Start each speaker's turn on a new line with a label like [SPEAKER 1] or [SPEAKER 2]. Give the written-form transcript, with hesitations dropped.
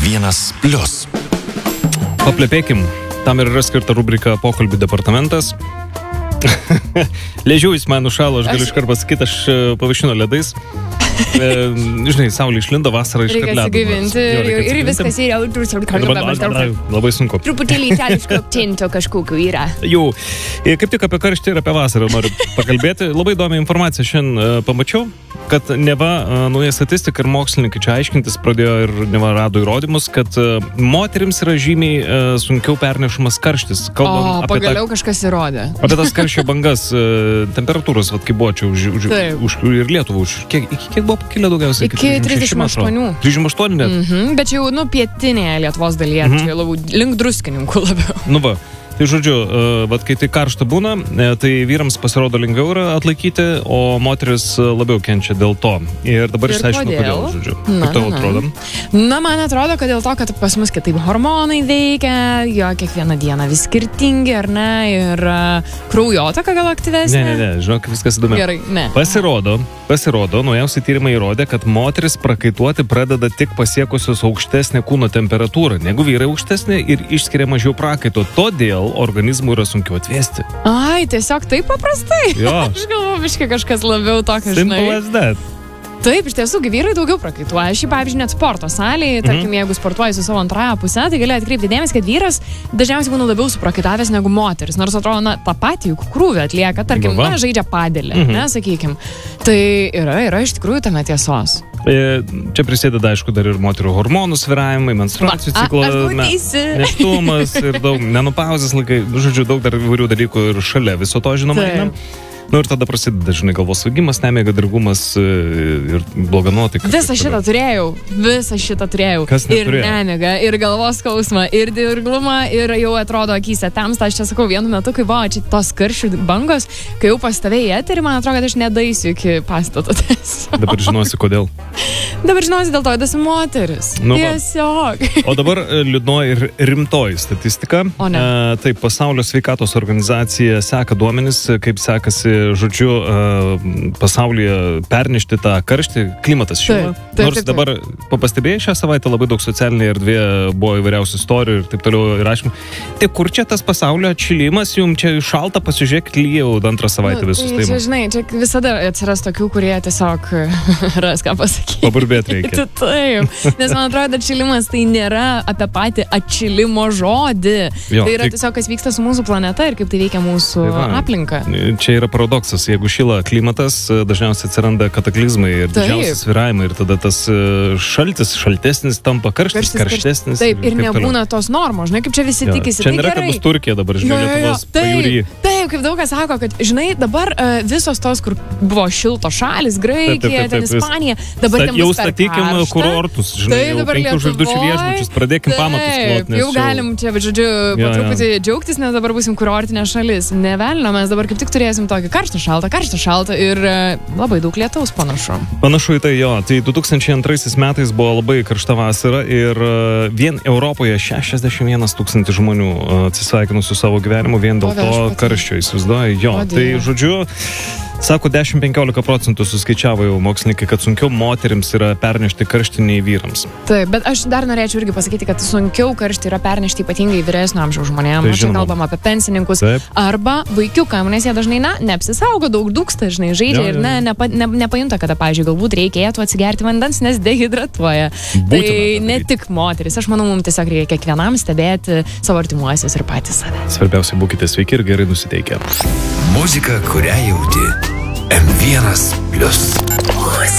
[SPEAKER 1] M1+.
[SPEAKER 2] Paplepėkim. Tam ir yra skirta rubrika Pokalbių departamentas. Ležiau, jis man nušalo, aš galiu iškart pasakyti, aš pavaišino ledais. Žinai, saulė išlindo, vasarą iškart ledo.
[SPEAKER 3] Reikia atsigavinti ir viskas yra
[SPEAKER 2] labai sunku.
[SPEAKER 3] Truputėlį itališko akcento kažkokiu yra.
[SPEAKER 2] Jau, kaip tik apie karštį ir apie vasarą noriu pakalbėti. Labai įdomią informaciją šiandien pamačiau, kad neva nauja statistika ir mokslininkai čia aiškintis pradėjo ir neva rado įrodymus, kad moterims yra žymiai sunkiau pernešamas karštis.
[SPEAKER 3] O, pagaliau kažkas įrodė.
[SPEAKER 2] Apie tas karščio bangas, temperatūros, vat, kaip buvo čia ir Lietuvą, iki kiek buvo pakilę daugiausiai?
[SPEAKER 3] Iki 38.
[SPEAKER 2] 38 net?
[SPEAKER 3] Bet čia jau, pietinėje Lietuvos dalyje, čia link Druskininkų labiau.
[SPEAKER 2] Nu va. Tai žodžiu, vat, kai tai karšta būna, tai vyrams pasirodo lengviau yra atlaikyti, o moteris labiau kenčia dėl to. Ir dabar išsiaiškinu, kodėl, žodžiu. Kaip tau atrodo?
[SPEAKER 3] Na, man atrodo, kad dėl to, kad pas mus kitaip hormonai veikia, jo kiekvieną dieną vis skirtingi, ar ne, ir kraujotaka gal aktyvesnė.
[SPEAKER 2] Ne, žinok, viskas įdomiau.
[SPEAKER 3] Gerai, ne.
[SPEAKER 2] Pasirodo, naujausi tyrimai įrodė, kad moteris prakaituoti pradeda tik pasiekusios aukštesnę kūno temperatūrą, negu vyrai aukštesnė ir išskiria mažiau prakaito. Todėl organizmui yra sunkiau atvėsti.
[SPEAKER 3] Ai, tiesiog taip paprastai?
[SPEAKER 2] Jo.
[SPEAKER 3] Aš galvoju, biškai kažkas labiau tokio, žinai.
[SPEAKER 2] Simple as that.
[SPEAKER 3] Taip, iš tiesų, vyrai daugiau prakaituoja. Aš, pavyzdžiui, net sporto salėje, tarkim, jeigu sportuoji su savo antrąją pusę, tai gali atkreipti dėmesį, kad vyras dažniausiai būna labiau suprakaitavęs negu moteris. Nors atrodo, tą patį juk krūvį atlieka, tarkim, žaidžia padėlį, sakykim. Tai yra iš tikrųjų tame tiesos.
[SPEAKER 2] Čia prisideda, aišku, dar ir moterų hormonų svyravimai, menstruacijų ciklo nėštumas ir daug menopauzės laikai, žodžiu, daug dar įvairių dalykų ir šalia viso to, žinoma, einam. Nu ir tada prasideda, žinai, galvos svaigimas, nemiga, dirgumas ir bloga nuotaika.
[SPEAKER 3] Visą šitą turėjau.
[SPEAKER 2] Kas neturėjo?
[SPEAKER 3] Ir nemiga, ir galvos skausmą, ir dirglumą, ir jau atrodo akyse tamsta. Aš čia sakau, vienu metu, kai buvo čia tos karščių bangos, kai jau pas tave į eterį, man atrodo, kad aš nedaisiu iki pastato tiesiog.
[SPEAKER 2] Dabar žinosi, kodėl?
[SPEAKER 3] Dabar žinosi dėl to, kad esi moteris. Tiesiog.
[SPEAKER 2] O dabar liūdnoji ir rimtoji statistika.
[SPEAKER 3] O ne.
[SPEAKER 2] Taip, Pasaulio sveikatos organizacija seka duomenis, kaip sekasi žodžiu, pasaulyje pernešti tą karštį, klimatas šilą. Nors dabar, pastebėjai, šią savaitę labai daug socialinėje erdvėje buvo įvairiausių istorijų ir taip toliau įrašymų. Tai kur čia tas pasaulio atšilimas, jums čia šalta, pasižiūrėk, lyjau antrą savaitę visus.
[SPEAKER 3] Čia, žinai, čia visada atsiras tokių, kurie tiesiog ras ką pasakyti.
[SPEAKER 2] Paburbėti reikia.
[SPEAKER 3] Taip, nes man atrodo, atšilimas tai nėra apie patį atšilimo žodį. Tai yra tiesiog, kas vyksta su mūsų planeta ir kaip tai veikia mūsų aplinką.
[SPEAKER 2] Čia yra paradoksas. Jeigu šyla klimatas, dažniausiai atsiranda kataklizmai ir didžiausi svyravimai ir tada tas šaltesnis tampa karštis, karštesnis.
[SPEAKER 3] Taip, ir nebūna tos normos, žinai, kaip čia visi tikisi.
[SPEAKER 2] Čia nėra, kad bus Turkija dabar, žinai, Lietuvos pajūry.
[SPEAKER 3] Taip, kaip daug kas sako, kad, žinai, dabar visos tos, kur buvo šilto šalis, Graikija, ten Ispanija, dabar ten
[SPEAKER 2] jau statykim kurortus, žinai, jau 5 žvaigždučių viešbučius, pradėkim pamatus klot.
[SPEAKER 3] Jau galim čia, bet žodžiu, po truputį džiaugtis, nes dabar būsim kurortinė šalis. Nevelnio, mes dabar kaip tik turėsim tokį karštą šaltą ir labai daug lietaus panašu.
[SPEAKER 2] Panašu į tai, jo. Tai 2002 metais buvo labai karšta vasara ir vien Europoje 61 000 žmonių atsisveikino su savo gyvenimu vien dėl to karščio, įsivaizduoji. Jo, tai žodžiu, sako 10-15% suskaičiavo jau mokslininkai, kad sunkiau moterims yra pernešti karštį nei vyrams.
[SPEAKER 3] Taip, bet aš dar norėčiau irgi pasakyti, kad sunkiau karštį yra pernešti ypatingai vyresnio amžiaus žmonėms. Čia kalbam apie pensininkus arba vaikiukam, nes jie dažnai neapsisaugo, daug dūksta, žinai, žaidžia ir nepajunta, kad, pavyzdžiui, galbūt reikėtų atsigerti vandens, nes dehidratuoja. Tai ne tik moteris. Aš manau, mums tiesiog reikia kiekvienam stebėti savo artimuosius ir patys save.
[SPEAKER 2] Svarbiausia, būkite sveiki ir gerai nusiteikę.
[SPEAKER 1] Muzika, kurią jauti. M1+.